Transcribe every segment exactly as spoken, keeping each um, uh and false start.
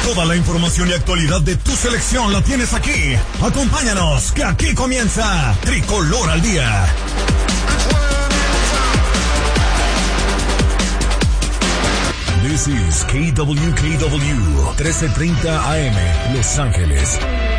Toda la información y actualidad de tu selección la tienes aquí. Acompáñanos, que aquí comienza Tricolor al Día. This is K W K W trece treinta A M, Los Ángeles.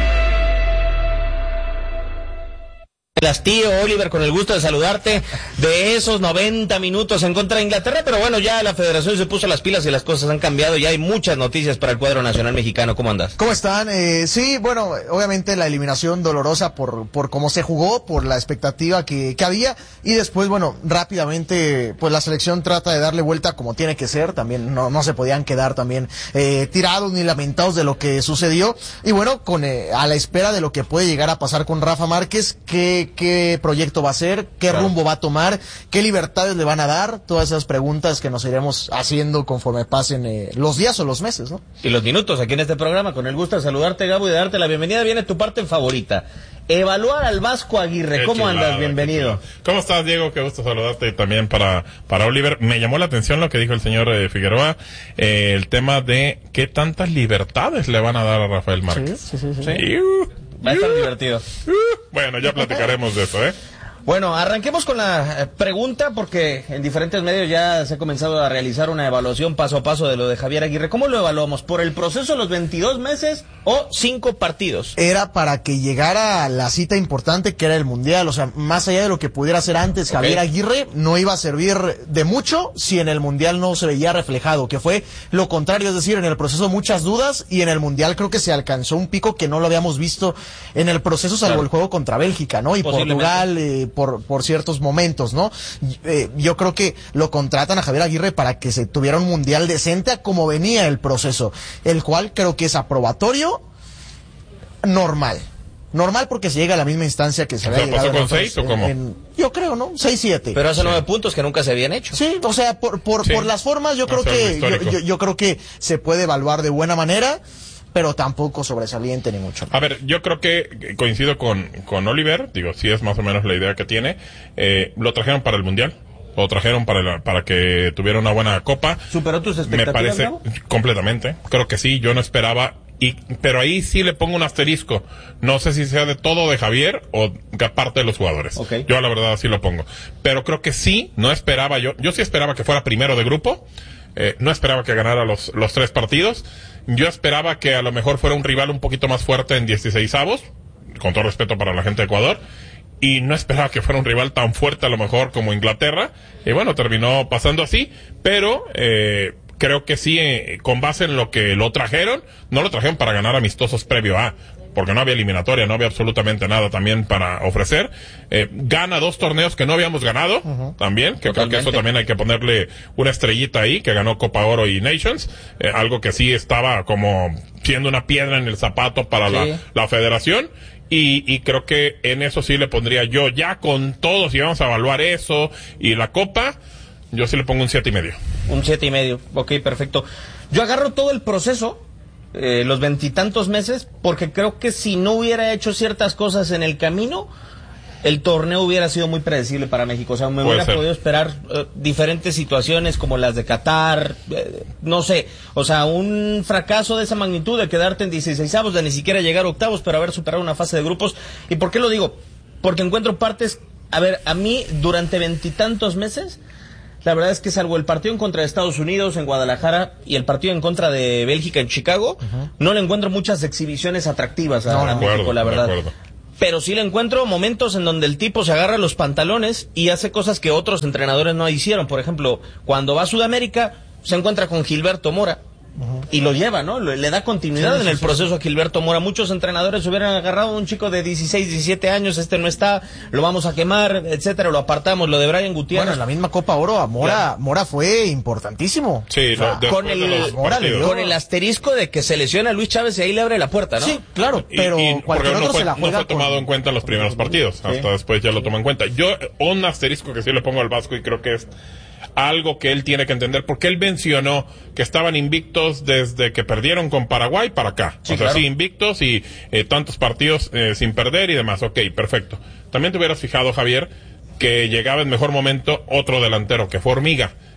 Tío Oliver, con el gusto de saludarte de esos noventa minutos en contra de Inglaterra, pero bueno, ya la federación se puso las pilas y las cosas han cambiado, ya hay muchas noticias para el cuadro nacional mexicano. ¿Cómo andas? ¿Cómo están? Eh, sí, bueno, obviamente la eliminación dolorosa por por cómo se jugó, por la expectativa que, que había, y después, bueno, rápidamente, pues la selección trata de darle vuelta como tiene que ser, también no, no se podían quedar también eh, tirados ni lamentados de lo que sucedió, y bueno, con eh, a la espera de lo que puede llegar a pasar con Rafa Márquez, que qué proyecto va a ser, qué claro. rumbo va a tomar, qué libertades le van a dar, todas esas preguntas que nos iremos haciendo conforme pasen eh, los días o los meses, ¿no? Y los minutos aquí en este programa, con el gusto de saludarte, Gabo, y de darte la bienvenida. Viene tu parte favorita, evaluar al Vasco Aguirre. Qué ¿Cómo chulada, andas? Bienvenido. ¿Cómo estás, Diego? Qué gusto saludarte también para, para Oliver. Me llamó la atención lo que dijo el señor eh, Figueroa, eh, el tema de qué tantas libertades le van a dar a Rafael Márquez. Sí, sí, sí. sí. Y, uh, Va a estar divertido. Bueno, ya platicaremos de eso, ¿eh? Bueno, arranquemos con la pregunta, porque en diferentes medios ya se ha comenzado a realizar una evaluación paso a paso de lo de Javier Aguirre. ¿Cómo lo evaluamos? ¿Por el proceso de los veintidós meses o cinco partidos? Era para que llegara a la cita importante, que era el Mundial. O sea, más allá de lo que pudiera hacer antes Javier okay. Aguirre, no iba a servir de mucho si en el Mundial no se veía reflejado, que fue lo contrario. Es decir, en el proceso muchas dudas, y en el Mundial creo que se alcanzó un pico que no lo habíamos visto en el proceso, salvo claro. el juego contra Bélgica, ¿no? Y Portugal... Eh, Por, por ciertos momentos, ¿no? Eh, yo creo que lo contratan a Javier Aguirre para que se tuviera un mundial decente a como venía el proceso, el cual creo que es aprobatorio, normal. Normal porque se llega a la misma instancia que se había llegado. ¿Pasó con seis o cómo? En, yo creo, ¿no? seis siete. Pero hace sí. nueve puntos que nunca se habían hecho. Sí, o sea, por por, sí. por las formas yo creo que yo, yo, yo creo que se puede evaluar de buena manera, pero tampoco sobresaliente ni mucho. A ver, yo creo que coincido con, con Oliver, digo, sí es más o menos la idea que tiene. Eh, lo trajeron para el Mundial, lo trajeron para la, para que tuviera una buena copa. ¿Superó tus expectativas? Me parece, ¿no? Completamente, creo que sí, yo no esperaba, y pero ahí sí le pongo un asterisco. No sé si sea de todo de Javier o de parte de los jugadores. Okay. Yo la verdad sí lo pongo. Pero creo que sí, no esperaba yo, yo sí esperaba que fuera primero de grupo. Eh, no esperaba que ganara los, los tres partidos. Yo esperaba que a lo mejor fuera un rival un poquito más fuerte en dieciseisavos, con todo respeto para la gente de Ecuador, y no esperaba que fuera un rival tan fuerte a lo mejor como Inglaterra, y bueno, terminó pasando así, pero eh, creo que sí, eh, con base en lo que lo trajeron, no lo trajeron para ganar amistosos previo a, porque no había eliminatoria, no había absolutamente nada también para ofrecer. Eh, gana dos torneos que no habíamos ganado, uh-huh. también, que Totalmente. Creo que eso también hay que ponerle una estrellita ahí, que ganó Copa Oro y Nations, eh, algo que sí estaba como siendo una piedra en el zapato para sí. la, la federación. Y, y creo que en eso sí le pondría yo, ya con todo, si vamos a evaluar eso y la Copa, yo sí le pongo un siete y medio. Un siete y medio, ok, perfecto. Yo agarro todo el proceso, Eh, los veintitantos meses, porque creo que si no hubiera hecho ciertas cosas en el camino, el torneo hubiera sido muy predecible para México. O sea, me Puede hubiera ser. podido esperar eh, diferentes situaciones como las de Qatar, eh, no sé, o sea, un fracaso de esa magnitud, de quedarte en dieciseisavos, de ni siquiera llegar a octavos, pero haber superado una fase de grupos. ¿Y por qué lo digo? Porque encuentro partes, a ver, a mí durante veintitantos meses, la verdad es que salvo el partido en contra de Estados Unidos en Guadalajara y el partido en contra de Bélgica en Chicago, uh-huh. no le encuentro muchas exhibiciones atractivas a, no, a México, acuerdo, la verdad. Pero sí le encuentro momentos en donde el tipo se agarra los pantalones y hace cosas que otros entrenadores no hicieron. Por ejemplo, cuando va a Sudamérica, se encuentra con Gilberto Mora. Uh-huh. Y lo lleva, ¿no? Le, le da continuidad sí, en sí, el sí. proceso a Gilberto Mora. Muchos entrenadores hubieran agarrado a un chico de dieciséis, diecisiete años, este no está, lo vamos a quemar, etcétera, lo apartamos. Lo de Brian Gutiérrez. Bueno, en la misma Copa Oro a Mora, claro. Mora fue importantísimo. Sí, o sea, lo, con, el, Mora le dio... con el asterisco de que se lesiona a Luis Chávez y ahí le abre la puerta, ¿no? Sí, claro, pero y, y cualquier otro no fue, se la juega no fue tomado con... en cuenta en los primeros partidos, sí. hasta después ya lo tomó en cuenta. Yo, un asterisco que sí le pongo al Vasco y creo que es algo que él tiene que entender, porque él mencionó que estaban invictos desde que perdieron con Paraguay para acá. Sí, o sea, claro. sí, invictos y eh, tantos partidos eh, sin perder y demás. Ok, perfecto. También te hubieras fijado, Javier, que llegaba en mejor momento otro delantero, que fue Hormiga.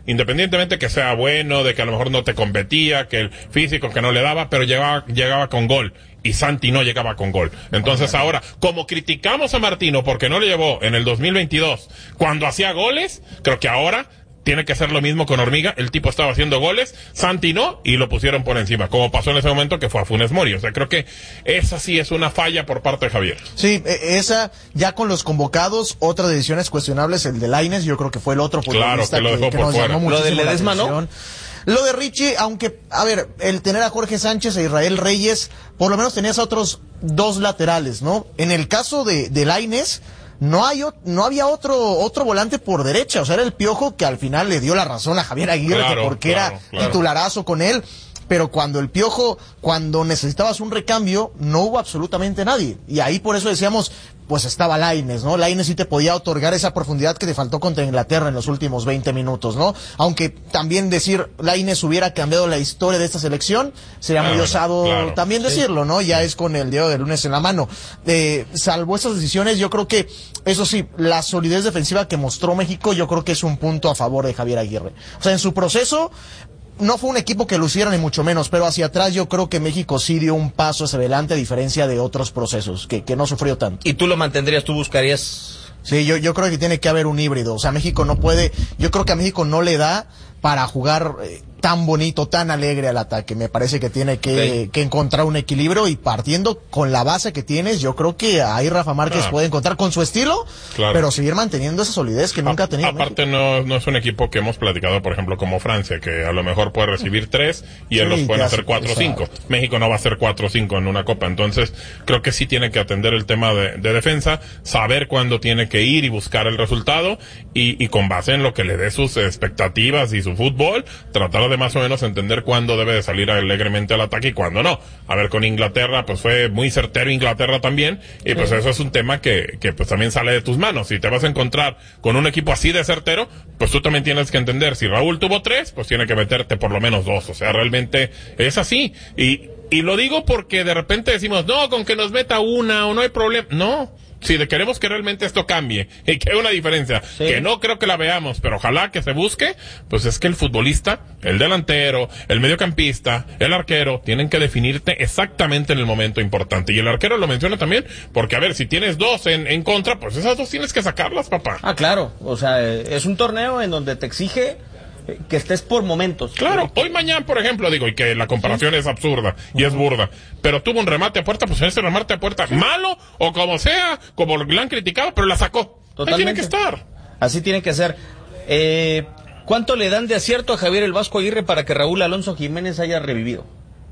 independientemente que sea bueno, de que a lo mejor no te competía, que el físico que no le daba, pero llegaba, llegaba con gol. Y Santi no llegaba con gol. Entonces ahora, como criticamos a Martino porque no le llevó en el dos mil veintidós cuando hacía goles, creo que ahora tiene que hacer lo mismo con Hormiga. El tipo estaba haciendo goles, Santi no, y lo pusieron por encima, como pasó en ese momento que fue a Funes Mori. O sea, creo que esa sí es una falla por parte de Javier. Sí, esa, ya con los convocados, otra de decisiones cuestionables, el de Lainez, yo creo que fue el otro futbolista claro, que lo dejó que, que por nos fuera. llamó Lo de muchísimo la Ledesma, ¿no? atención. Lo de Richie, aunque, a ver, el tener a Jorge Sánchez e Israel Reyes, por lo menos tenías a otros dos laterales, ¿no? En el caso de, de Lainez, no hay, no había otro, otro volante por derecha, o sea, era el Piojo que al final le dio la razón a Javier Aguirre, Claro, que porque claro, era claro. titularazo con él, pero cuando el Piojo, cuando necesitabas un recambio, no hubo absolutamente nadie, y ahí por eso decíamos, pues estaba Lainez, ¿no? Lainez sí te podía otorgar esa profundidad que te faltó contra Inglaterra en los últimos veinte minutos, ¿no? Aunque también decir Lainez hubiera cambiado la historia de esta selección, sería muy Claro, osado claro. también decirlo, ¿no? Ya es con el dedo de lunes en la mano. Eh, salvo esas decisiones, yo creo que, eso sí, la solidez defensiva que mostró México, yo creo que es un punto a favor de Javier Aguirre. O sea, en su proceso, no fue un equipo que luciera ni mucho menos, pero hacia atrás yo creo que México sí dio un paso hacia adelante a diferencia de otros procesos, que, que no sufrió tanto. ¿Y tú lo mantendrías, tú buscarías? Sí, yo, yo creo que tiene que haber un híbrido. O sea, México no puede, yo creo que a México no le da para jugar eh, tan bonito, tan alegre al ataque. Me parece que tiene que, Okay. que encontrar un equilibrio y partiendo con la base que tienes, yo creo que ahí Rafa Márquez Ah. puede encontrar con su estilo, Claro. pero seguir manteniendo esa solidez que nunca ha tenido Aparte México. no, no es un equipo que hemos platicado, por ejemplo, como Francia, que a lo mejor puede recibir tres y él Sí, los pueden te hacer hace- cuatro o cinco. México no va a hacer cuatro o cinco en una copa, entonces creo que sí tiene que atender el tema de, de defensa, saber cuándo tiene que ir y buscar el resultado y, y con base en lo que le dé sus expectativas y su fútbol, tratar de más o menos entender cuándo debe de salir alegremente al ataque y cuándo no. A ver, con Inglaterra pues fue muy certero Inglaterra también y pues eso es un tema que, que pues también sale de tus manos. Si te vas a encontrar con un equipo así de certero, pues tú también tienes que entender, si Raúl tuvo tres, pues tiene que meterte por lo menos dos. O sea, realmente es así. Y, y lo digo porque de repente decimos, no, con que nos meta una o no hay problema. No. Si de queremos que realmente esto cambie y que haya una diferencia, Sí. que no creo que la veamos, pero ojalá que se busque, pues es que el futbolista, el delantero, el mediocampista, el arquero, tienen que definirte exactamente en el momento importante. Y el arquero lo menciona también, porque a ver, si tienes dos en, en contra, pues esas dos tienes que sacarlas, papá. Ah, claro, o sea, eh, es un torneo en donde te exige eh, que estés por momentos. Claro, hoy mañana, por ejemplo, digo, y que la comparación es absurda y es burda, pero tuvo un remate a puerta, pues ese remate a puerta, malo o como sea, como lo han criticado, pero la sacó. Ahí tiene que estar. Así tiene que ser. Eh, ¿Cuánto le dan de acierto a Javier el Vasco Aguirre para que Raúl Alonso Jiménez haya revivido?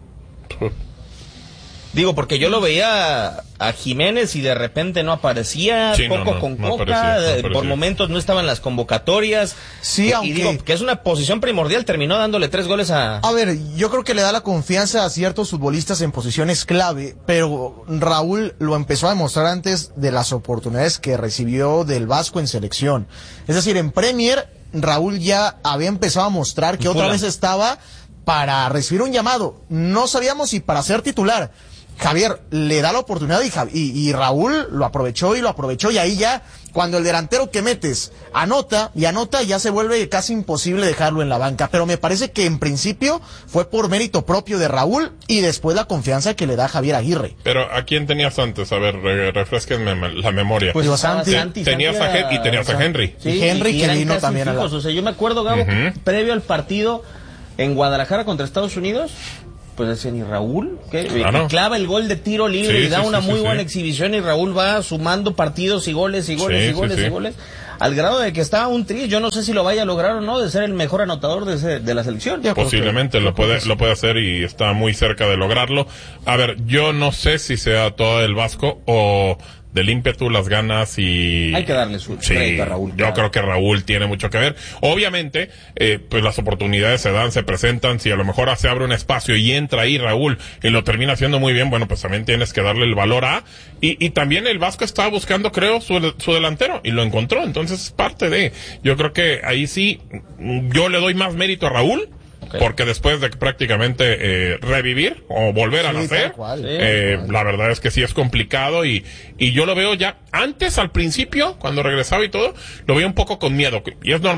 Digo, porque yo lo veía a Jiménez y de repente no aparecía, Sí, no, poco no, con no Coca, aparecía, no eh, aparecía. por momentos no estaban las convocatorias. Sí, y, aunque- y digo, que es una posición primordial, terminó dándole tres goles a... A ver, yo creo que le da la confianza a ciertos futbolistas en posiciones clave, pero Raúl lo empezó a demostrar antes de las oportunidades que recibió del Vasco en selección. Es decir, en Premier, Raúl ya había empezado a mostrar que otra Fulham. vez estaba para recibir un llamado. No sabíamos si para ser titular. Javier le da la oportunidad y, Jav- y, y Raúl lo aprovechó y lo aprovechó y ahí ya, cuando el delantero que metes anota y anota, ya se vuelve casi imposible dejarlo en la banca. Pero me parece que en principio fue por mérito propio de Raúl y después la confianza que le da Javier Aguirre. Pero ¿a quién tenías antes? A ver, re- refresquenme la memoria. Pues, estaba Santi. Tenías a Hen- y tenías a Henry. Y Henry que eran vino casi también a la- fijos. O sea, yo me acuerdo, Gabo, que Ujú. previo al partido en Guadalajara contra Estados Unidos, pues decían, ¿y Raúl? ¿Qué? Claro. Y clava el gol de tiro libre Sí, y da sí, una sí, muy sí, buena sí. exhibición y Raúl va sumando partidos y goles y goles Sí, y goles sí, y sí. goles, al grado de que está un tri. Yo no sé si lo vaya a lograr o no de ser el mejor anotador de, ese- de la selección. Yo creo Posiblemente que- lo puede lo puede hacer y está muy cerca de lograrlo. A ver, yo no sé si sea todo el Vasco o del ímpetu, las ganas y... Hay que darle su Sí, crédito a Raúl, yo claro. creo que Raúl tiene mucho que ver. Obviamente, eh, pues las oportunidades se dan, se presentan. Si a lo mejor se abre un espacio y entra ahí Raúl y lo termina haciendo muy bien, bueno, pues también tienes que darle el valor a... Y, y también el Vasco estaba buscando, creo, su, su delantero y lo encontró. Entonces es parte de... Yo creo que ahí sí, yo le doy más mérito a Raúl. Okay. Porque después de prácticamente eh, revivir o volver a Sí, nacer, tal cual. eh, la verdad es que sí es complicado y, y yo lo veo ya antes, al principio, cuando regresaba y todo, lo veía un poco con miedo. Y es normal,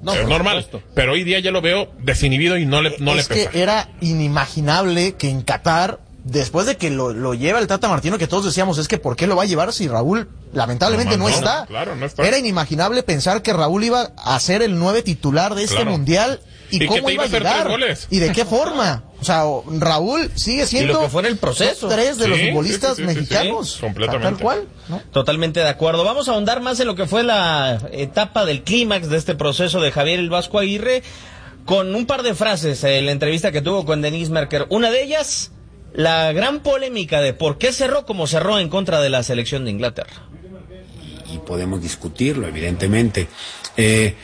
No, es normal. Supuesto. Pero hoy día ya lo veo desinhibido y no le, no es le pesa. que era inimaginable que en Qatar, después de que lo, lo lleva el Tata Martino, que todos decíamos, es que ¿por qué lo va a llevar si Raúl lamentablemente no, no, no está? Claro, no está. Era inimaginable pensar que Raúl iba a ser el nueve titular de este Claro. mundial y, Y cómo que iba a te iba a hacer llegar tres goles. y de qué forma. O sea, Raúl sigue siendo Y lo que fue en el proceso. top tres de Sí, los sí, futbolistas sí, sí, sí, mexicanos. sí, completamente. Tal cual, ¿no? Totalmente de acuerdo. Vamos a ahondar más en lo que fue la etapa del clímax de este proceso de Javier el Vasco Aguirre con un par de frases en la entrevista que tuvo con Denise Merker. Una de ellas, la gran polémica de por qué cerró como cerró en contra de la selección de Inglaterra. Y podemos discutirlo, evidentemente. Eh,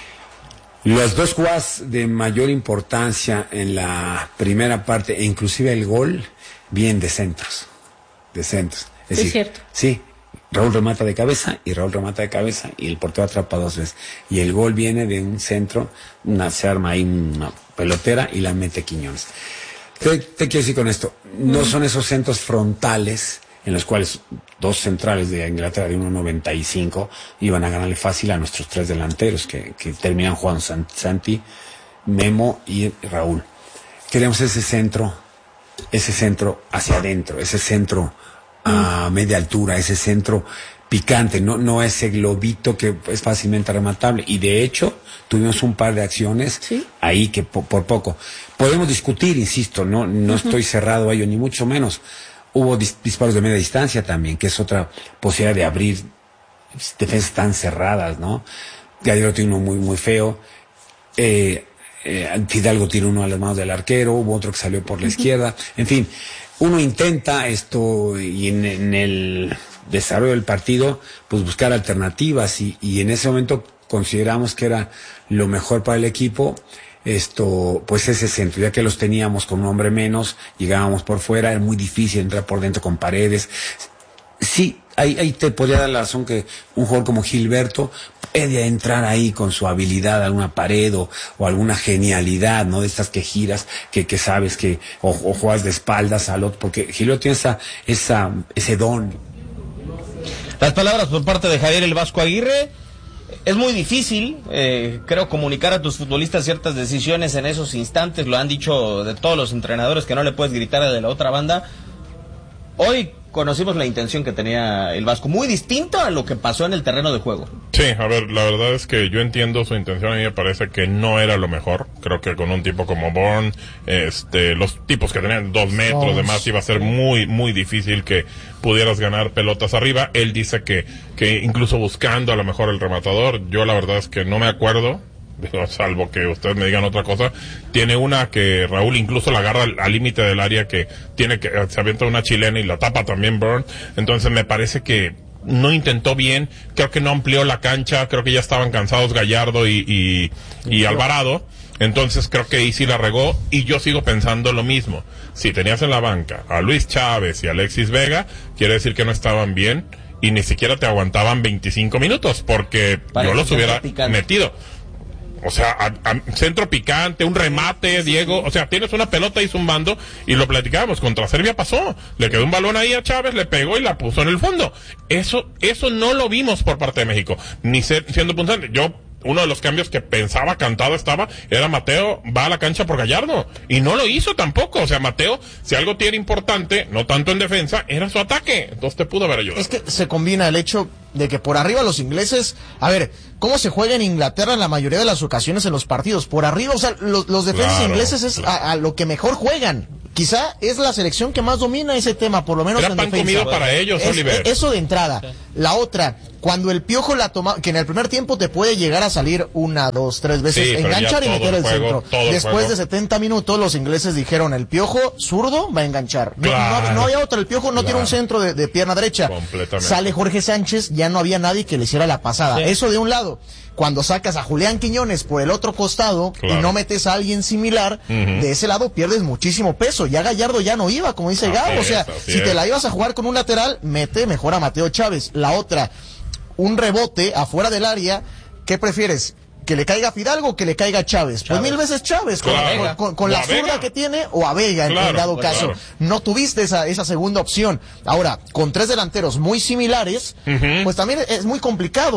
las dos jugadas de mayor importancia en la primera parte, e inclusive el gol, bien de centros. De centros. Es, Es decir, cierto. Sí, Raúl remata de cabeza y Raúl remata de cabeza y el portero atrapa dos veces. Y el gol viene de un centro, una, se arma ahí una pelotera y la mete Quiñones. ¿Qué te quiero decir con esto? No son esos centros frontales en los cuales dos centrales de Inglaterra de uno noventa y cinco iban a ganarle fácil a nuestros tres delanteros que, que terminan jugando Santi, Memo y Raúl. Queremos ese centro, ese centro hacia adentro, ese centro a media altura, ese centro picante, no, no ese globito que es fácilmente rematable. Y de hecho, tuvimos un par de acciones ¿Sí? ahí que po por poco. Podemos discutir, insisto, no, no uh-huh. estoy cerrado a ello, ni mucho menos. Hubo dis disparos de media distancia también, que es otra posibilidad de abrir defensas tan cerradas, ¿no? Gadiro tiene uno muy, muy feo. Eh, eh, Fidalgo tiene uno a las manos del arquero, hubo otro que salió por la uh-huh. izquierda. En fin, uno intenta esto y en, en el desarrollo del partido, pues buscar alternativas y, y en ese momento consideramos que era lo mejor para el equipo. Esto, pues ese centro, ya que los teníamos con un hombre menos, llegábamos por fuera, era muy difícil entrar por dentro con Paredes. Sí, ahí, ahí te podría dar la razón que un jugador como Gilberto puede entrar ahí con su habilidad a alguna pared o, o alguna genialidad, ¿no? De estas que giras, que, que sabes que, o, o juegas de espaldas al otro, porque Gilberto tiene esa, esa, ese don. Las palabras por parte de Javier el Vasco Aguirre. Es muy difícil, eh, creo, comunicar a tus futbolistas ciertas decisiones en esos instantes. Lo han dicho de todos los entrenadores que no le puedes gritar a de la otra banda. Hoy conocimos la intención que tenía el Vasco, muy distinto a lo que pasó en el terreno de juego. Sí, a ver, la verdad es que yo entiendo su intención, a mí me parece que no era lo mejor. Creo que con un tipo como Bourne, este, los tipos que tenían dos metros oh, de más, iba a ser muy, muy difícil que pudieras ganar pelotas arriba. Él dice que, que incluso buscando a lo mejor el rematador, yo la verdad es que no me acuerdo, salvo que ustedes me digan otra cosa. Tiene una que Raúl incluso la agarra al límite del área, que tiene que, se avienta una chilena y la tapa también Bourne. Entonces me parece que no intentó bien, creo que no amplió la cancha, creo que ya estaban cansados Gallardo y, y, y Alvarado. Entonces creo que ahí sí la regó, y yo sigo pensando lo mismo. Si tenías en la banca a Luis Chávez y Alexis Vega, quiere decir que no estaban bien y ni siquiera te aguantaban veinticinco minutos, porque Para yo los hubiera picante. metido. O sea, a, a, centro picante, un remate, Diego, o sea, tienes una pelota y zumbando, y lo platicábamos, contra Serbia pasó, le quedó un balón ahí a Chávez, le pegó y la puso en el fondo. Eso, eso no lo vimos por parte de México, ni ser, siendo puntuante. Yo, uno de los cambios que pensaba cantado estaba, era Mateo va a la cancha por Gallardo, y no lo hizo tampoco. O sea, Mateo, si algo tiene importante, no tanto en defensa, era su ataque, entonces te pudo haber ayudado. Es que se combina el hecho de que por arriba los ingleses, a ver, ¿cómo se juega en Inglaterra en la mayoría de las ocasiones en los partidos? Por arriba, o sea, los, los defensas Claro, ingleses es claro. a, a lo que mejor juegan. Quizá es la selección que más domina ese tema, por lo menos Era en pan defensa. comido para ellos, Es- Oliver. Eso de entrada. Sí. La otra, cuando el Piojo la toma, que en el primer tiempo te puede llegar a salir una, dos, tres veces, Sí, pero enganchar ya y todo meter el el juego, centro. todo el Después juego. de setenta minutos, los ingleses dijeron, el Piojo zurdo va a enganchar. No, Claro. no, no había otra, el Piojo no Claro. tiene un centro de, de pierna derecha. Completamente. Sale Jorge Sánchez, ya no había nadie que le hiciera la pasada. Sí. Eso de un lado. Cuando sacas a Julián Quiñones por el otro costado Claro. y no metes a alguien similar, Ujú. de ese lado pierdes muchísimo peso. Ya Gallardo ya no iba, como dice Así Gabo. O sea, es, así si te es. la ibas a jugar con un lateral, mete mejor a Mateo Chávez. La otra, un rebote afuera del área, ¿qué prefieres? ¿Que le caiga a Fidalgo o que le caiga a Chávez? Pues Chávez. mil veces Chávez, con, Claro. con- con- con O la a Vega. zurda que tiene, o a Vega, en- en Claro, dado claro. caso. No tuviste esa, esa segunda opción. Ahora, con tres delanteros muy similares, Ujú. pues también es muy complicado.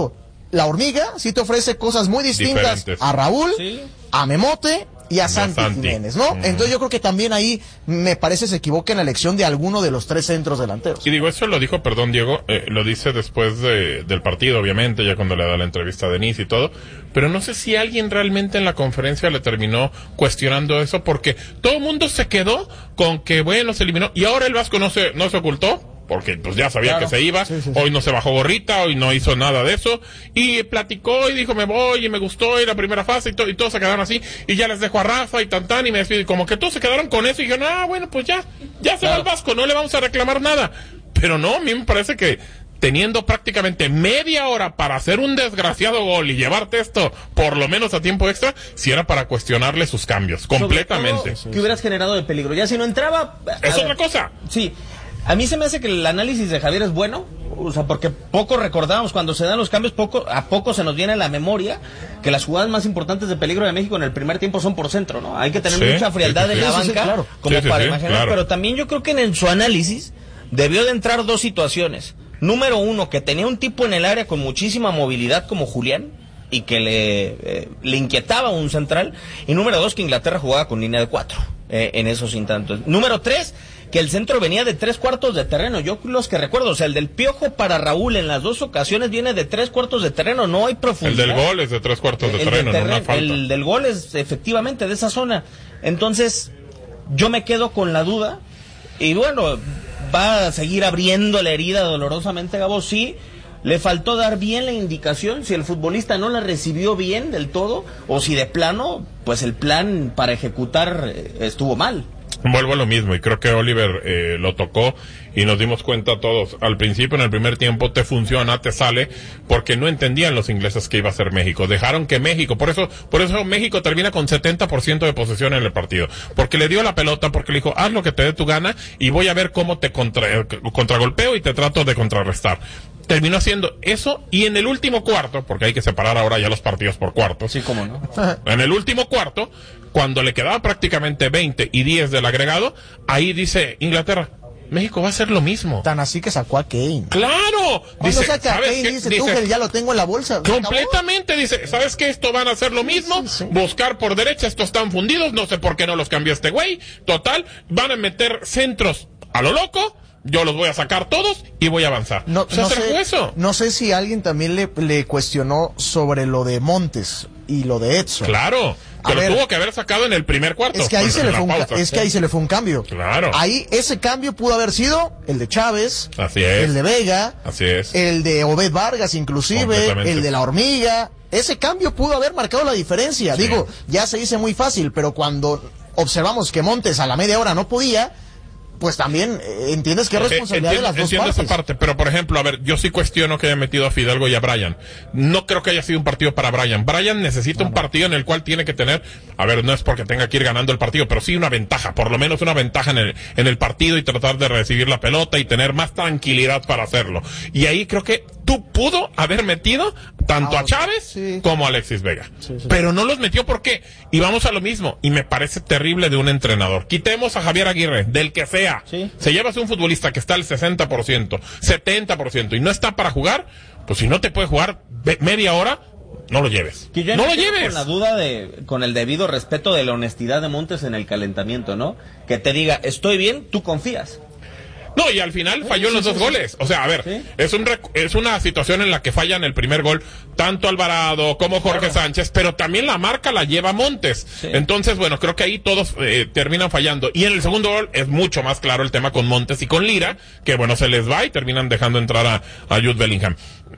la Hormiga sí te ofrece cosas muy distintas Diferentes. a Raúl, Sí. a Memote y a Santi, Santi. Jiménez, ¿no? Mm. Entonces yo creo que también ahí me parece se equivoca en la elección de alguno de los tres centros delanteros. Y digo, eso lo dijo, perdón Diego, eh, lo dice después de, del partido, obviamente, ya cuando le da la entrevista a Denise y todo, pero no sé si alguien realmente en la conferencia le terminó cuestionando eso, porque todo el mundo se quedó con que, bueno, se eliminó, y ahora el Vasco no se, no se ocultó, porque pues ya sabía Claro. que se iba, Sí, sí, sí. hoy no se bajó gorrita, hoy no hizo nada de eso, y platicó y dijo me voy y me gustó y la primera fase y, to- y todos se quedaron así, y ya les dejo a Rafa y Tantán y me despido, y como que todos se quedaron con eso y dijeron, ah bueno pues ya, ya se va Claro. el Vasco, no le vamos a reclamar nada, pero no, a mí me parece que teniendo prácticamente media hora para hacer un desgraciado gol y llevarte esto por lo menos a tiempo extra, si era para cuestionarle sus cambios, completamente. Sobre todo, ¿qué hubieras generado de peligro? Ya si no entraba... a Es ver, otra cosa. Sí. A mí se me hace que el análisis de Javier es bueno, o sea, porque poco recordamos cuando se dan los cambios, poco a poco se nos viene a la memoria que las jugadas más importantes de peligro de México en el primer tiempo son por centro, ¿no? Hay que tener Sí, mucha frialdad sí, sí, en la sí. Sí, sí, banca, claro. como Sí, sí, para sí, imaginar, claro. pero también yo creo que en, en su análisis debió de entrar dos situaciones. Número uno, que tenía un tipo en el área con muchísima movilidad como Julián, y que le, eh, le inquietaba un central. Y número dos, que Inglaterra jugaba con línea de cuatro eh, en esos intentos. Número tres, que el centro venía de tres cuartos de terreno. Yo los que recuerdo, o sea, el del Piojo para Raúl en las dos ocasiones viene de tres cuartos de terreno, no hay El profundidad. del gol es de tres cuartos de El terreno, del no una terreno- falta. el del gol es efectivamente de esa zona. Entonces, yo me quedo con la duda. Y bueno, va a seguir abriendo la herida dolorosamente, Gabo. Sí, le faltó dar bien la indicación. Si el futbolista no la recibió bien del todo, o si de plano, pues el plan para ejecutar eh, estuvo mal. Vuelvo a lo mismo y creo que Oliver eh, lo tocó y nos dimos cuenta todos. Al principio, en el primer tiempo, te funciona, te sale, porque no entendían los ingleses que iba a ser México. Dejaron que México, por eso, por eso México termina con setenta por ciento de posesión en el partido. Porque le dio la pelota, porque le dijo, haz lo que te dé tu gana y voy a ver cómo te contra, contragolpeo y te trato de contrarrestar. Terminó haciendo eso y en el último cuarto, porque hay que separar ahora ya los partidos por cuartos. Sí, cómo no. En el último cuarto, cuando le quedaba prácticamente veinte y diez del agregado, ahí dice Inglaterra, México va a hacer lo mismo. Tan así que sacó a Kane. ¡Claro! Cuando Dice, saca a ¿sabes Kane qué? dice, Dice, Tuchel, ya lo tengo en la bolsa. completamente, dice, ¿sabes qué? Esto van a hacer lo mismo, sí, sí. buscar por derecha, estos están fundidos, no sé por qué no los cambió este güey, total, van a meter centros a lo loco, yo los voy a sacar todos y voy a avanzar. No, O sea, no se la jugó sé, eso. no sé si alguien también le, le cuestionó sobre lo de Montes y lo de Edson. Claro, A pero ver, tuvo que haber sacado en el primer cuarto. Es que ahí en se le la fue un, ca- pausa. es que ahí se le fue un cambio. Claro. Ahí ese cambio pudo haber sido el de Chávez, Así es. el de Vega, Así es. el de Obed Vargas inclusive, Completamente. el de la Hormiga. Ese cambio pudo haber marcado la diferencia. Sí. Digo, ya se dice muy fácil, pero cuando observamos que Montes a la media hora no podía, pues también eh, entiendes que es responsabilidad Eh, de las dos entiendo partes. esa parte, pero por ejemplo, a ver, yo sí cuestiono que haya metido a Fidalgo y a Brian. No creo que haya sido un partido para Brian. Brian necesita un partido en el cual tiene que tener, a ver, no es porque tenga que ir ganando el partido, pero sí una ventaja, por lo menos una ventaja en el, en el partido y tratar de recibir la pelota y tener más tranquilidad para hacerlo. Y ahí creo que tú pudo haber metido tanto Ah, a Chávez sí. como a Alexis Vega. Sí, sí. Pero no los metió, ¿por qué? Y vamos a lo mismo, y me parece terrible de un entrenador. Quitemos a Javier Aguirre, del que sea. Sí. Se llevas un futbolista que está al sesenta por ciento, setenta por ciento y no está para jugar, pues si no te puede jugar ve- media hora, no lo lleves. Que yo No me lo quedo lleves. Con la duda de, con el debido respeto de la honestidad de Montes en el calentamiento, ¿no? Que te diga, estoy bien, tú confías. No, y al final falló en los dos goles. O sea, a ver, Sí. es un rec- es una situación en la que fallan el primer gol tanto Alvarado como Jorge Claro. Sánchez, pero también la marca la lleva Montes. Sí. Entonces, bueno, creo que ahí todos eh, terminan fallando. Y en el segundo gol es mucho más claro el tema con Montes y con Lira, que bueno, se les va y terminan dejando entrar a, a Jude Bellingham.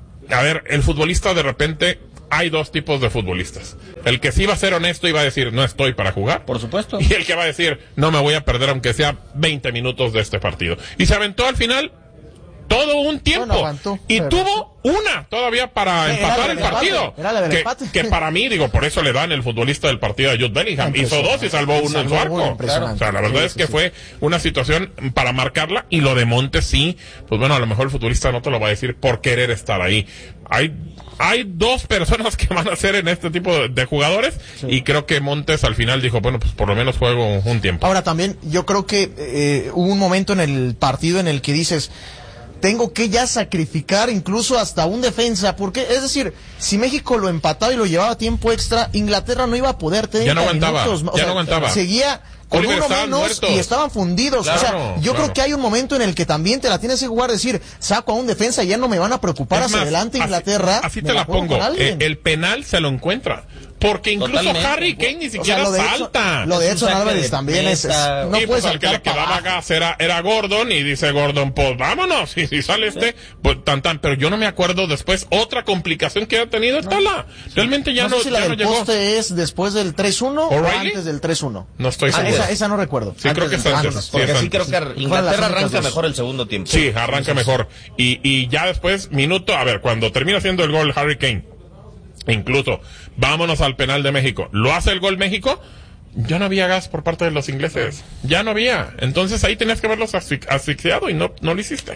A ver, el futbolista de repente, hay dos tipos de futbolistas. El que sí va a ser honesto y va a decir, no estoy para jugar. Por supuesto. Y el que va a decir, no me voy a perder aunque sea veinte minutos de este partido. Y se aventó al final todo un tiempo. Bueno, aguantó, y pero- tuvo una todavía para Era empatar la el del empate, partido. era la del que, empate. que para mí, digo, por eso le dan el futbolista del partido a Jude Bellingham. Hizo Impresionante. dos y salvó uno en su Salvó arco. uno, impresionante. O sea, la verdad Sí, es sí, que sí. fue una situación para marcarla. Y lo de Montes sí, pues bueno, a lo mejor el futbolista no te lo va a decir por querer estar ahí. Hay hay dos personas que van a ser en este tipo de, de jugadores y creo que Montes al final dijo, bueno, pues por lo menos juego un tiempo. Ahora también yo creo que eh, hubo un momento en el partido en el que dices, tengo que ya sacrificar incluso hasta un defensa, porque es decir, si México lo empataba y lo llevaba a tiempo extra, Inglaterra no iba a poder tener ya no aguantaba, minutos, ya o sea, no aguantaba. Seguía con Oliver uno estaban menos muertos. y estaban fundidos. Claro, o sea, yo claro. creo que hay un momento en el que también te la tienes que jugar, decir, saco a un defensa y ya no me van a preocupar Es hacia más, adelante así- Inglaterra. Así, me te la juego pongo. con alguien. Eh, el penal se lo encuentra. Porque incluso Totalmente. Harry Kane ni O sea, siquiera lo de Edson- salta. lo de Es un Edson saque Álvarez de también es, es- meta. no y puedes pues al que le saltar para quedaba abajo. gas era, era Gordon y dice Gordon, pues vámonos, y si sale este, pues tan tan, pero yo no me acuerdo después otra complicación que ha tenido el Tala. Realmente ya no no, sé si la ya no del llegó. poste es después del tres uno o ¿O'Reilly? antes del tres uno. No estoy Ah, seguro. esa, esa no recuerdo. Sí, creo que es del- antes. antes. Sí, Porque es sí antes. creo que Fueron las Inglaterra únicas arranca dos. mejor el segundo tiempo. Sí, arranca mejor. Y, y ya después, minuto, a ver, cuando termina haciendo el gol Harry Kane, incluso, vámonos al penal de México. ¿Lo hace el gol México? Ya no había gas por parte de los ingleses. Ya no había. Entonces ahí tenías que verlos asfix- asfixiado y no, no lo hiciste.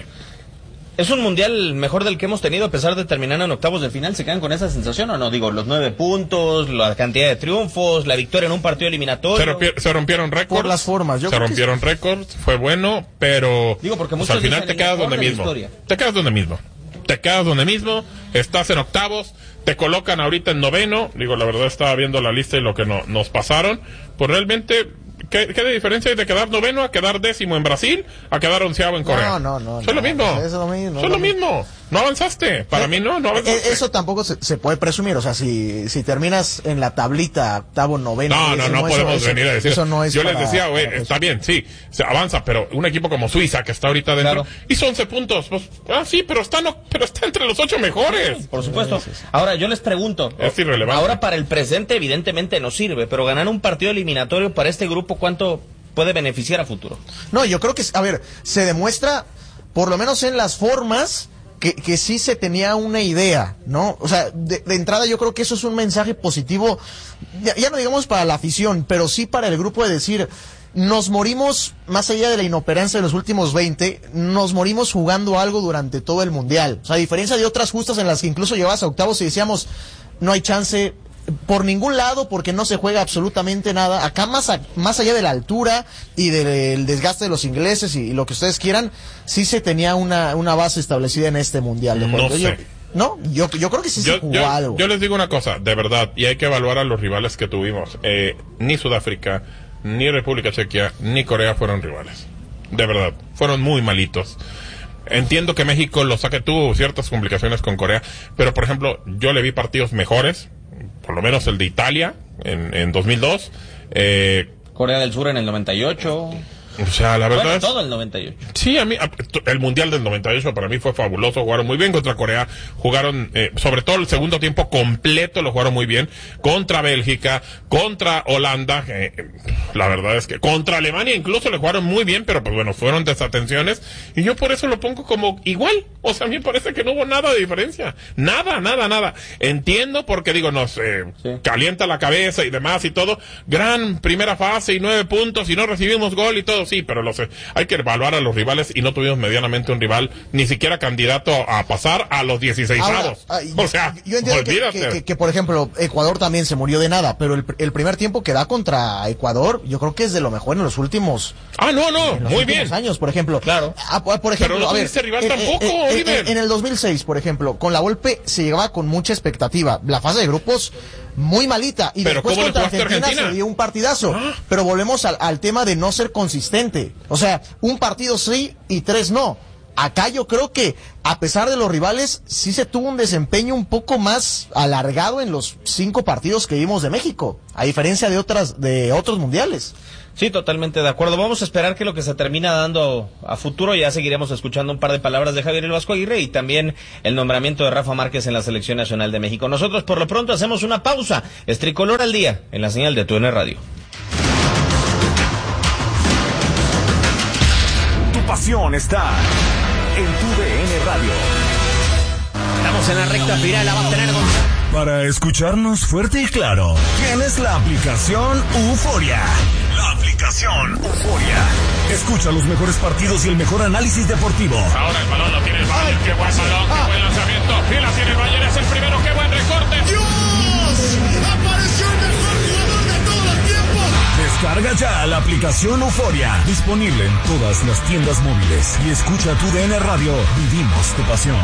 ¿Es un mundial mejor del que hemos tenido a pesar de terminar en octavos de final? ¿Se quedan con esa sensación o no? Digo, los nueve puntos, la cantidad de triunfos, la victoria en un partido eliminatorio. Se, rompi- se rompieron récords. Por las formas, yo Se creo que rompieron récords, fue bueno, pero Digo, porque pues, muchos al final dicen te el quedas mejor donde de la mismo. historia. Te quedas donde mismo. Te quedas donde mismo, estás en octavos, te colocan ahorita en noveno. Digo, la verdad estaba viendo la lista y lo que no, nos pasaron. Pues realmente, ¿qué, ¿qué de diferencia hay de quedar noveno a quedar décimo en Brasil a quedar onceavo en Corea? No, no, no, Son lo no, mismo. es lo mismo, Son no, lo mismo. No avanzaste. Para Eh, mí no, no eh, avanzaste. Eso tampoco se, se puede presumir. O sea, si, si terminas en la tablita octavo, noveno. No, no, décimo, no eso- podemos eso- venir a decir. Eso no es Yo les para- decía, güey, para está bien, sí, se avanza, pero un equipo como Suiza que está ahorita dentro Claro. hizo once puntos, pues, ah, sí, pero está no, pero está entre los ocho mejores. Por supuesto. Ahora, yo les pregunto. Es irrelevante. Ahora, para el presente, evidentemente no sirve, pero ganar un partido eliminatorio para este grupo, ¿cuánto puede beneficiar a futuro? No, yo creo que, a ver, se demuestra, por lo menos en las formas, que, que sí se tenía una idea, ¿no? O sea, de, de entrada yo creo que eso es un mensaje positivo, ya, ya no digamos para la afición, pero sí para el grupo de decir, nos morimos, más allá de la inoperancia de los últimos veinte, nos morimos jugando algo durante todo el Mundial. O sea, a diferencia de otras justas en las que incluso llegabas a octavos y decíamos, no hay chance por ningún lado porque no se juega absolutamente nada. Acá más, a- más allá de la altura y del desgaste de los ingleses y, y lo que ustedes quieran, sí se tenía una, una base establecida en este Mundial. ¿De No acuerdo? Yo- sé. no, yo, yo creo que sí se Yo, jugó yo- algo. yo les digo una cosa, de verdad, y hay que evaluar a los rivales que tuvimos. Eh, ni Sudáfrica, ni República Chequia, ni Corea fueron rivales. De verdad, fueron muy malitos. Entiendo que México lo saque, tuvo ciertas complicaciones con Corea, pero por ejemplo, yo le vi partidos mejores, por lo menos el de Italia en, en dos mil dos. Eh, Corea del Sur en el noventa y ocho. o sea, la verdad Bueno, es... todo el noventa y ocho. Sí, a mí, a- el Mundial del noventa y ocho para mí fue fabuloso, jugaron muy bien contra Corea, jugaron, eh, sobre todo el segundo tiempo completo lo jugaron muy bien, contra Bélgica, contra Holanda, eh, eh, la verdad es que contra Alemania incluso le jugaron muy bien, pero pues bueno, fueron desatenciones, y yo por eso lo pongo como igual, o sea, a mí me parece que no hubo nada de diferencia, nada, nada, nada, entiendo porque digo, nos eh, Sí. calienta la cabeza y demás y todo, gran primera fase y nueve puntos y no recibimos gol y todo, sí, pero los, eh, hay que evaluar a los rivales y no tuvimos medianamente un rival ni siquiera candidato a pasar a los dieciséis Ahora, avos. ah, O sea, yo, yo entiendo que, olvídate. que- que- que, por ejemplo, Ecuador también se murió de nada, pero el, el primer tiempo que da contra Ecuador, yo creo que es de lo mejor en los últimos, Ah, no, no, en los muy últimos bien. años, por ejemplo. Claro. Ah, por por ejemplo, Pero no a ver, tuviste rival en- tampoco, en- en- Oliver. en- en el dos mil seis, por ejemplo, con la Volpe se llegaba con mucha expectativa. La fase de grupos muy malita y Pero después ¿cómo le contra jugaste a Argentina, Argentina? se dio un partidazo. Pero volvemos al, al tema de no ser consistente. O sea, un partido sí y tres no. Acá yo creo que, a pesar de los rivales, sí se tuvo un desempeño un poco más alargado en los cinco partidos que vimos de México, a diferencia de otras, de otros mundiales. Sí, totalmente de acuerdo. Vamos a esperar que lo que se termina dando a futuro, ya seguiremos escuchando un par de palabras de Javier El Vasco Aguirre y también el nombramiento de Rafa Márquez en la Selección Nacional de México. Nosotros por lo pronto hacemos una pausa. Es Tricolor al día en la señal de Tu N Radio. Tu pasión está en Tu D N Radio. Estamos en la recta final, la va a tener con... Para escucharnos fuerte y claro, tienes la aplicación Euforia. La aplicación Euforia. Escucha los mejores partidos y el mejor análisis deportivo. Ahora el balón lo tiene el Bayern, qué buen balón, qué buen lanzamiento, y la tiene el Bayern, es el primero, qué buen recorte. ¡Dios! ¡Apareció el mejor jugador de todos los tiempos! Descarga ya la aplicación Euforia. Disponible en todas las tiendas móviles. Y escucha tu D N Radio. Vivimos tu pasión.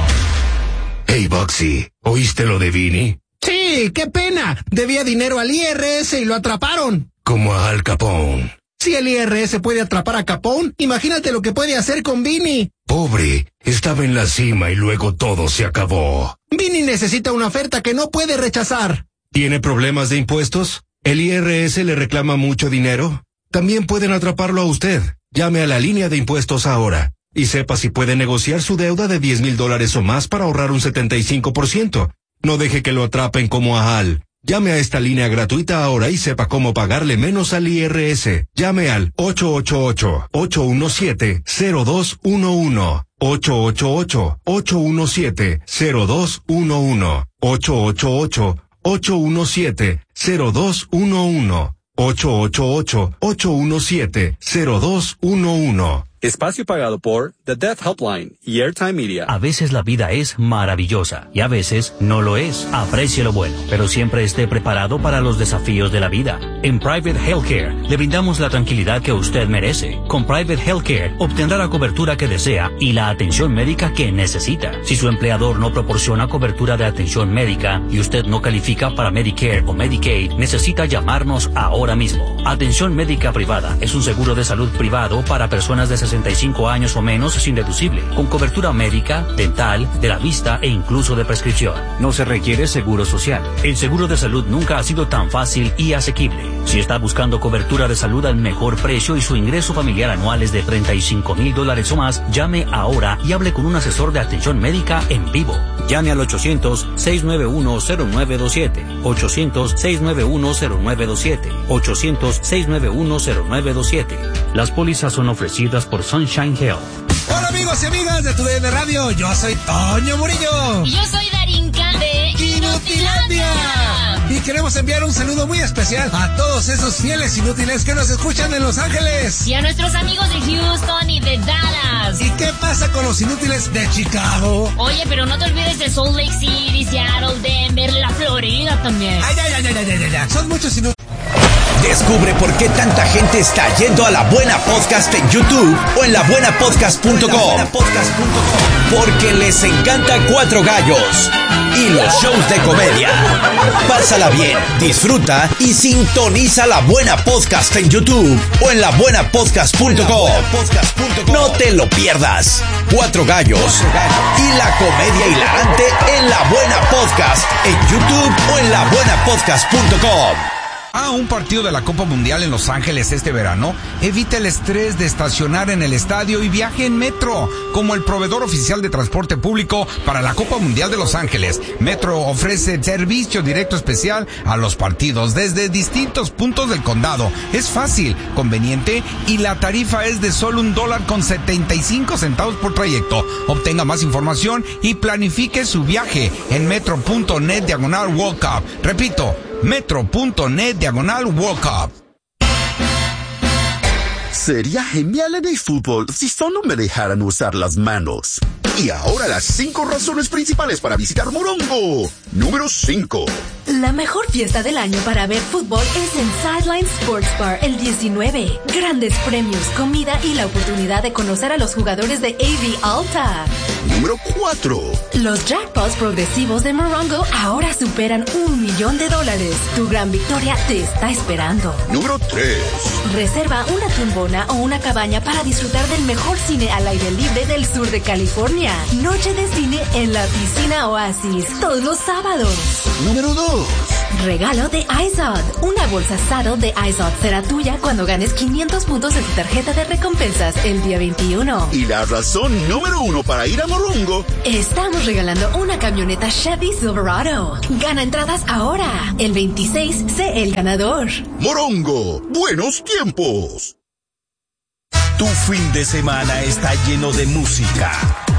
Hey, Boxy, ¿oíste lo de Vini? Sí, qué pena. Debía dinero al I R S y lo atraparon. Como a Al Capone. Si el I R S puede atrapar a Capone, imagínate lo que puede hacer con Vini. Pobre, estaba en la cima y luego todo se acabó. Vini necesita una oferta que no puede rechazar. ¿Tiene problemas de impuestos? ¿El I R S le reclama mucho dinero? También pueden atraparlo a usted. Llame a la línea de impuestos ahora. Y sepa si puede negociar su deuda de diez mil dólares o más para ahorrar un setenta y cinco por ciento. No deje que lo atrapen como a Al. Llame a esta línea gratuita ahora y sepa cómo pagarle menos al I R S. Llame al ocho ocho ocho, ocho uno siete, cero dos uno uno. ocho ocho ocho, ocho uno siete, cero dos uno uno. ocho ocho ocho, ocho uno siete, cero dos uno uno. ocho ocho ocho, ocho uno siete, cero dos uno uno. Espacio pagado por The Death Helpline y Airtime Media. A veces la vida es maravillosa y a veces no lo es. Aprecie lo bueno, pero siempre esté preparado para los desafíos de la vida. En Private Healthcare le brindamos la tranquilidad que usted merece. Con Private Healthcare obtendrá la cobertura que desea y la atención médica que necesita. Si su empleador no proporciona cobertura de atención médica y usted no califica para Medicare o Medicaid, necesita llamarnos ahora mismo. Atención médica privada es un seguro de salud privado para personas de sesenta y cinco años o menos sin deducible, con cobertura médica, dental, de la vista e incluso de prescripción. No se requiere seguro social. El seguro de salud nunca ha sido tan fácil y asequible. Si está buscando cobertura de salud al mejor precio y su ingreso familiar anual es de treinta y cinco mil dólares o más, llame ahora y hable con un asesor de atención médica en vivo. Llame al ochocientos, seis nueve uno, cero nueve dos siete, ochocientos, seis nueve uno, cero nueve dos siete, ochocientos, seis nueve uno, cero nueve dos siete. Las pólizas son ofrecidas por Sunshine Health. Hola amigos y amigas de tu D N Radio, yo soy Toño Murillo. Y yo soy Darinka de Inutilandia. Y queremos enviar un saludo muy especial a todos esos fieles inútiles que nos escuchan en Los Ángeles. Y a nuestros amigos de Houston y de Dallas. ¿Y qué pasa con los inútiles de Chicago? Oye, pero no te olvides de Salt Lake City, Seattle, Denver, la Florida también. Ay, ay, ay, ay, ay, ay, ay. Son muchos inútiles. Descubre por qué tanta gente está yendo a La Buena Podcast en YouTube o en la buena podcast punto com. Porque les encanta Cuatro Gallos y los shows de comedia. Pásala bien, disfruta y sintoniza La Buena Podcast en YouTube o en la buena podcast punto com. No te lo pierdas. Cuatro Gallos y la comedia hilarante en La Buena Podcast en YouTube o en la buena podcast punto com. A un partido de la Copa Mundial en Los Ángeles este verano, evita el estrés de estacionar en el estadio y viaje en Metro. Como el proveedor oficial de transporte público para la Copa Mundial de Los Ángeles, Metro ofrece servicio directo especial a los partidos desde distintos puntos del condado. Es fácil, conveniente y la tarifa es de solo un dólar con setenta y cinco centavos por trayecto. Obtenga más información y planifique su viaje en metro.net diagonal World Cup. Repito, metro.net diagonal World Cup. Sería genial en el fútbol si solo me dejaran usar las manos. Y ahora las cinco razones principales para visitar Morongo. Número cinco. La mejor fiesta del año para ver fútbol es en Sideline Sports Bar el diecinueve. Grandes premios, comida y la oportunidad de conocer a los jugadores de A V Alta. Número cuatro. Los jackpots progresivos de Morongo ahora superan un millón de dólares. Tu gran victoria te está esperando. Número tres. Reserva una tumbona o una cabaña para disfrutar del mejor cine al aire libre del sur de California. Noche de cine en la piscina Oasis, todos los sábados. Número dos. Regalo de iZod. Una bolsa Saddle de iZod será tuya cuando ganes quinientos puntos en tu tarjeta de recompensas el día veintiuno. Y la razón número uno para ir a Morongo. Estamos regalando una camioneta Chevy Silverado. Gana entradas ahora. El veintiséis, sé el ganador. Morongo, buenos tiempos. Tu fin de semana está lleno de música,